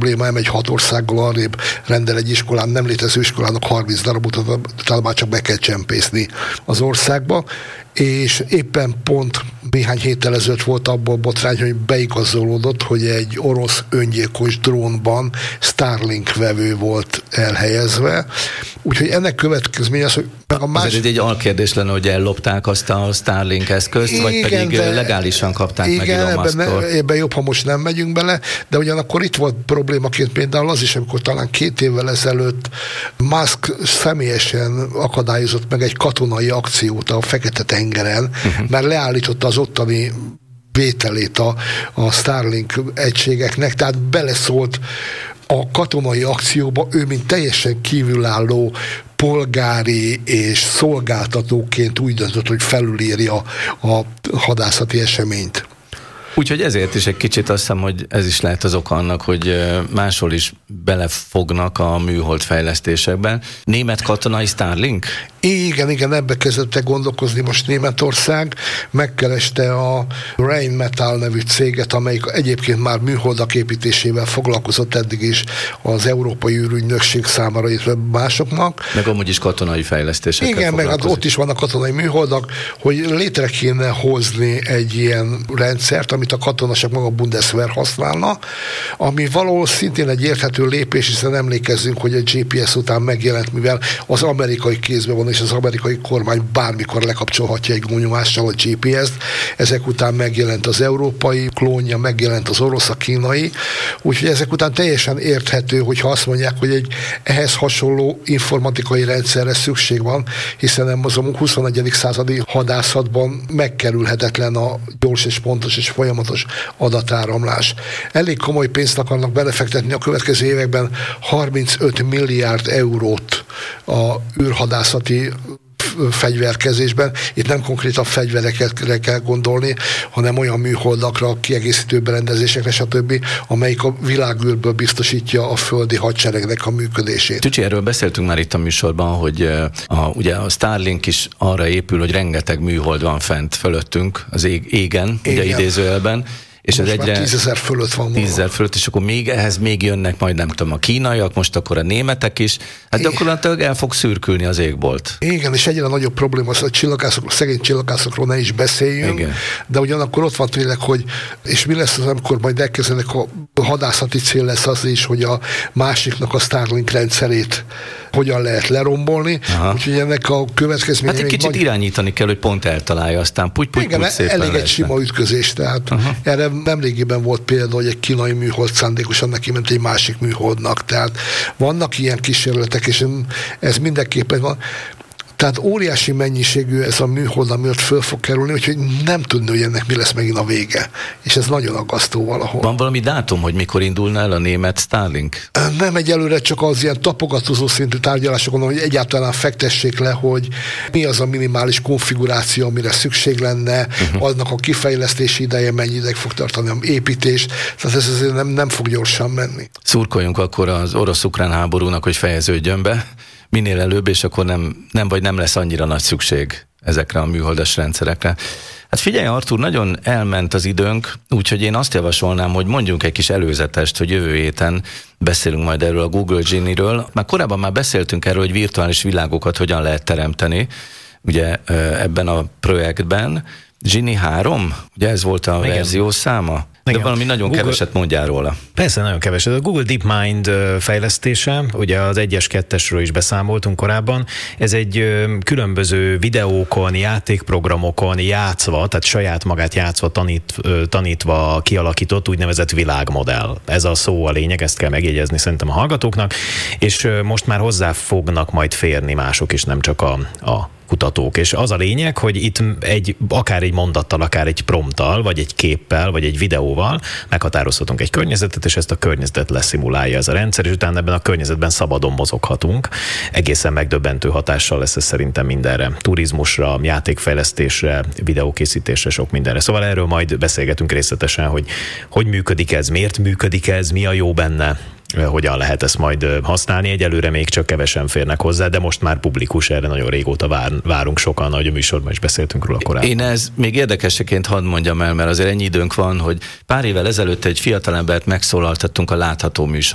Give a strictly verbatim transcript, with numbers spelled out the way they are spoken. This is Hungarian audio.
probléma, egy hat országgal arrébb rendel egy iskolán, nem létező iskolának harminc darabot, utána már csak be kell csempészni az országba, és éppen pont néhány héttel ezelőtt volt abból botrány, hogy beigazolódott, hogy egy orosz öngyilkos drónban Starlink vevő volt elhelyezve. Úgyhogy ennek következménye az, hogy a más... Azért egy alkérdés lenne, hogy ellopták azt a Starlink eszközt, igen, vagy pedig de, legálisan kapták igen, meg Elon Musktól. Ebben, ebben jobb, ha most nem megyünk bele, de ugyanakkor itt volt problémaként például az is, amikor talán két évvel ezelőtt Musk személyesen akadályozott meg egy katonai akciót a Fekete-tengeren, uh-huh. mert leállította az ottani vételét a, a Starlink egységeknek, tehát beleszólt a katonai akcióba, ő mint teljesen kívülálló polgári és szolgáltatóként úgy döntött, hogy felülírja a hadászati eseményt. Úgyhogy ezért is egy kicsit azt hiszem, hogy ez is lehet az oka annak, hogy máshol is belefognak a műhold fejlesztésekben. Német katonai Starlink? Igen, igen, ebbe kezdett gondolkozni most Németország. Megkereste a Rheinmetall nevű céget, amelyik egyébként már műholdak építésével foglalkozott eddig is az Európai űrügynökség számára, illetve másoknak. Meg amúgy is katonai fejlesztésekkel igen, meg hát ott is vannak katonai műholdak, hogy létre kéne hozni egy ilyen rendszert, amit a katonaság maga a Bundeswehr használna, ami valahol szintén egy érthető lépés, hiszen emlékezzünk, hogy a gé pé es után megjelent, mivel az amerikai kézben van, és az amerikai kormány bármikor lekapcsolhatja egy gomnyomással a gé pé est. Ezek után megjelent az európai klónja, megjelent az orosz, a kínai, úgyhogy ezek után teljesen érthető, hogyha azt mondják, hogy egy ehhez hasonló informatikai rendszerre szükség van, hiszen az a huszonegyedik századi hadászatban megkerülhetetlen a gyors és pontos és folyamatos adatáramlás. Elég komoly pénzt akarnak belefektetni a következő években, harmincöt milliárd eurót a űrhadászati fegyverkezésben. Itt nem konkrétan fegyverekre kell gondolni, hanem olyan műholdakra, kiegészítő berendezésekre, stb., amelyik a világűrből biztosítja a földi hadseregnek a működését. Tücsi, erről beszéltünk már itt a műsorban, hogy a, ugye a Starlink is arra épül, hogy rengeteg műhold van fent fölöttünk az ég, égen, égen, ugye idézőjelben, és most ez egyre tízezer fölött van. tízezer fölött, és akkor még ehhez még jönnek majd nem tudom a kínaiak, most akkor a németek is. Hát gyakorlatilag el fog szürkülni az égbolt. Igen, és egyre nagyobb probléma az, hogy csillagászokról, szegény csillagászokról ne is beszéljünk, igen. De ugyanakkor ott van tényleg, hogy és mi lesz az, amikor majd elkezdenek a hadászati cél lesz az is, hogy a másiknak a Starlink rendszerét hogyan lehet lerombolni. Aha. Úgyhogy ennek a következménye... Hát egy kicsit nagy... irányítani kell, hogy pont eltalálja, aztán puty, puty, igen, puty, szépen elég egy sima ütközés, tehát aha. Erre nemrégiben volt példa, hogy egy kínai műhold szándékosan neki ment egy másik műholdnak, tehát vannak ilyen kísérletek, és ez mindenképpen van. Tehát óriási mennyiségű ez a műhold, amiért föl fog kerülni, úgyhogy nem tudni, hogy ennek mi lesz megint a vége. És ez nagyon aggasztó valahol. Van valami dátum, hogy mikor indulna el a német Starlink? Nem egyelőre, csak az ilyen tapogatózó szintű tárgyalásokon, hogy egyáltalán fektessék le, hogy mi az a minimális konfiguráció, amire szükség lenne, uh-huh. Annak a kifejlesztési ideje mennyi ideig fog tartani, a építés, tehát ez azért nem, nem fog gyorsan menni. Szurkoljunk akkor az orosz-ukrán háborúnak, hogy fejeződjön be minél előbb, és akkor nem, nem vagy nem lesz annyira nagy szükség ezekre a műholdas rendszerekre. Hát figyelj, Artúr, nagyon elment az időnk, úgyhogy én azt javasolnám, hogy mondjunk egy kis előzetest, hogy jövő héten beszélünk majd erről a Google Genie-ről. Már korábban már beszéltünk erről, hogy virtuális világokat hogyan lehet teremteni, ugye ebben a projektben. Genie három, ugye ez volt a igen. verzió száma? De igen. valami nagyon Google... keveset mondjál róla. Persze, nagyon keveset. A Google DeepMind fejlesztése, ugye az egyes, kettesről is beszámoltunk korábban, ez egy különböző videókon, játékprogramokon játszva, tehát saját magát játszva, tanít, tanítva kialakított úgynevezett világmodell. Ez a szó a lényeg, ezt kell megjegyezni szerintem a hallgatóknak, és most már hozzá fognak majd férni mások is, nem csak a, a kutatók. És az a lényeg, hogy itt egy, akár egy mondattal, akár egy prompttal, vagy egy képpel, vagy egy videóval meghatározhatunk egy környezetet, és ezt a környezetet leszimulálja ez a rendszer, és utána ebben a környezetben szabadon mozoghatunk. Egészen megdöbbentő hatással lesz ez szerintem mindenre. Turizmusra, játékfejlesztésre, videókészítésre, sok mindenre. Szóval erről majd beszélgetünk részletesen, hogy hogy működik ez, miért működik ez, mi a jó benne, hogyan lehet ezt majd használni. Egyelőre még csak kevesen férnek hozzá, de most már publikus, erre nagyon régóta vár, várunk sokan, ahogy a műsorban is beszéltünk róla korábban. Én ez még érdekeseként hadd mondjam el, mert azért ennyi időnk van, hogy pár évvel ezelőtt egy fiatalembert megszólaltattunk a Látható műsor